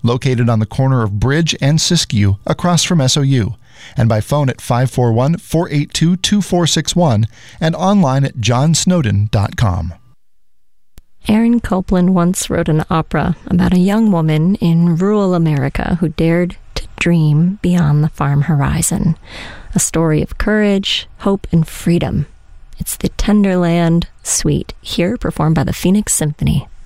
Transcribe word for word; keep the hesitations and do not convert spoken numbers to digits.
located on the corner of Bridge and Siskiyou, across from S O U, and by phone at five four one, four eight two, two four six one and online at john snowden dot com. Aaron Copland once wrote an opera about a young woman in rural America who dared to dream beyond the farm horizon. A story of courage, hope, and freedom. It's the Tenderland Suite, here performed by the Phoenix Symphony.